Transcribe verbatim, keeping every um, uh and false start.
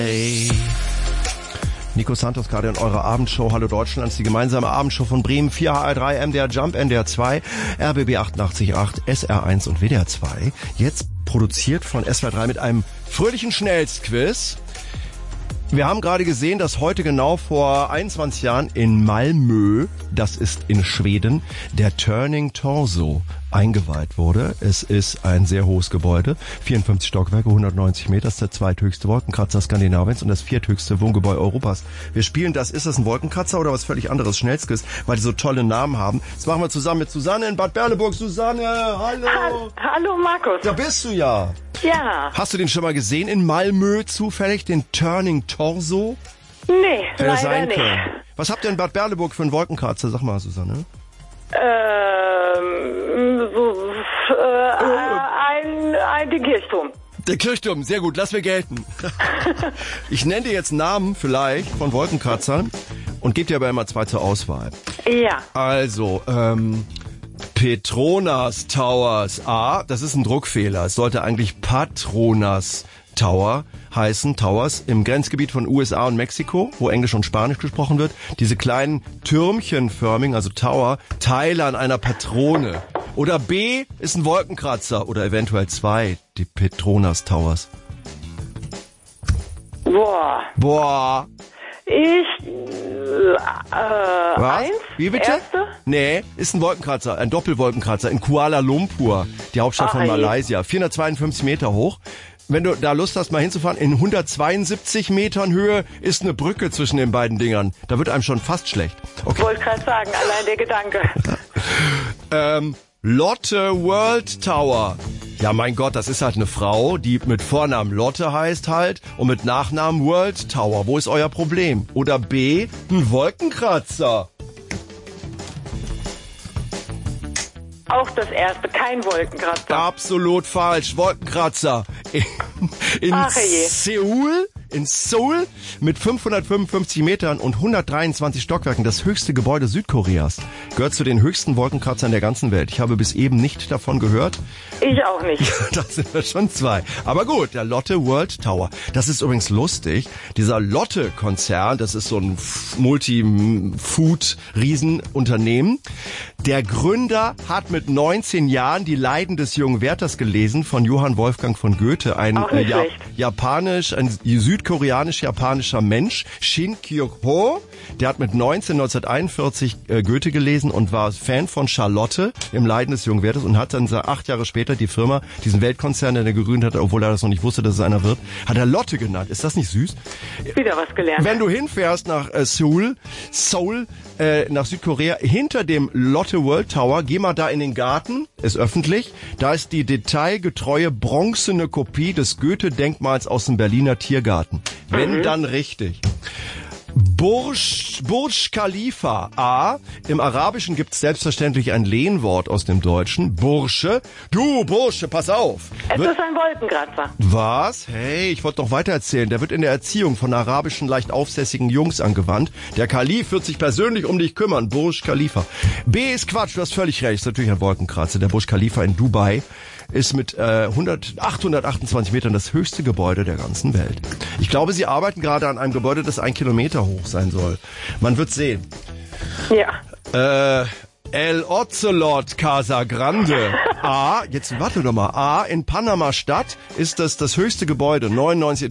Hey. Nico Santos gerade in eurer Abendshow Hallo Deutschland, die gemeinsame Abendshow von Bremen vier, H R drei, M D R Jump, N D R zwei, R B B achtundachtzig Komma acht, S R eins und W D R zwei. Jetzt produziert von S W R drei mit einem fröhlichen Schnellstquiz. Wir haben gerade gesehen, dass heute genau vor einundzwanzig Jahren in Malmö, das ist in Schweden, der Turning Torso eingeweiht wurde. Es ist ein sehr hohes Gebäude, vierundfünfzig Stockwerke, hundertneunzig Meter, das ist der zweithöchste Wolkenkratzer Skandinaviens und das vierthöchste Wohngebäude Europas. Wir spielen das, ist das ein Wolkenkratzer oder was völlig anderes, Schnellstquiz, weil die so tolle Namen haben. Das machen wir zusammen mit Susanne in Bad Berleburg. Susanne, hallo. Ha- hallo Markus. Da bist du ja. Ja. Hast du den schon mal gesehen in Malmö zufällig, den Turning Torso? Nee, Hätte leider sein nicht. können. Was habt ihr in Bad Berleburg für einen Wolkenkratzer? Sag mal, Susanne. Ähm, so, äh, ein, ein den Kirchturm. Der Kirchturm, sehr gut, lass mir gelten. Ich nenne dir jetzt Namen vielleicht von Wolkenkratzern und gebe dir aber immer zwei zur Auswahl. Ja. Also, ähm, Petronas Towers A, das ist ein Druckfehler. Es sollte eigentlich Patronas Tower heißen, Towers, im Grenzgebiet von U S A und Mexiko, wo Englisch und Spanisch gesprochen wird. Diese kleinen türmchenförmigen, also Tower, Teile an einer Patrone. Oder B ist ein Wolkenkratzer oder eventuell zwei, die Petronas Towers. Boah. Boah. Ich, äh, Was? eins? Wie bitte? Erste? Nee, ist ein Wolkenkratzer, ein Doppelwolkenkratzer in Kuala Lumpur, die Hauptstadt Ach, von ey. Malaysia. vierhundertzweiundfünfzig Meter hoch. Wenn du da Lust hast, mal hinzufahren, in hundertzweiundsiebzig Metern Höhe ist eine Brücke zwischen den beiden Dingern. Da wird einem schon fast schlecht. Okay. Wollte gerade sagen, allein der Gedanke. Ähm, Lotte World Tower. Ja, mein Gott, das ist halt eine Frau, die mit Vornamen Lotte heißt halt und mit Nachnamen World Tower. Wo ist euer Problem? Oder B, ein Wolkenkratzer. Auch das erste, kein Wolkenkratzer. Absolut falsch. Wolkenkratzer. In, in Ach, je. Seoul, in Seoul mit fünfhundertfünfundfünfzig Metern und hundertdreiundzwanzig Stockwerken, das höchste Gebäude Südkoreas, gehört zu den höchsten Wolkenkratzern der ganzen Welt. Ich habe bis eben nicht davon gehört. Ich auch nicht. Das sind wir schon zwei. Aber gut, der Lotte World Tower. Das ist übrigens lustig. Dieser Lotte-Konzern, das ist so ein Multi-Food-Riesenunternehmen. Der Gründer hat mit neunzehn Jahren die Leiden des jungen Werthers gelesen von Johann Wolfgang von Goethe, ein Auch nicht äh, ja, schlecht. japanisch, ein südkoreanisch-japanischer Mensch, Shin Kyuk-ho. Der hat mit neunzehn neunzehnhunderteinundvierzig äh, Goethe gelesen und war Fan von Charlotte im Leiden des jungen Werthers und hat dann so acht Jahre später die Firma, diesen Weltkonzern, den er gegründet hat, obwohl er das noch nicht wusste, dass es einer wird, hat er Lotte genannt. Ist das nicht süß? Wieder was gelernt. Wenn du hinfährst nach äh, Seoul, Seoul, äh, nach Südkorea, hinter dem Lotte World Tower, geh mal da in den Garten, ist öffentlich, da ist die detailgetreue bronzene Kopie des Goethe-Denkmals aus dem Berliner Tiergarten. Wenn Mhm. dann richtig. Burj, Burj Khalifa. A. Im Arabischen gibt es selbstverständlich ein Lehnwort aus dem Deutschen. Bursche. Du, Bursche, pass auf. Es Wird- ist ein Wolkenkratzer. Was? Hey, ich wollte noch weiter erzählen. Der wird in der Erziehung von arabischen, leicht aufsässigen Jungs angewandt. Der Kalif wird sich persönlich um dich kümmern. Burj Khalifa. B ist Quatsch, du hast völlig recht. Ist natürlich ein Wolkenkratzer. Der Burj Khalifa in Dubai ist mit äh, hundert, achthundertachtundzwanzig Metern das höchste Gebäude der ganzen Welt. Ich glaube, sie arbeiten gerade an einem Gebäude, das ein Kilometer hoch sein soll. Man wird sehen. Ja. Äh, El Ocelot Casa Grande. A, jetzt warte doch mal. A, in Panama-Stadt ist das das höchste Gebäude, neunundneunzig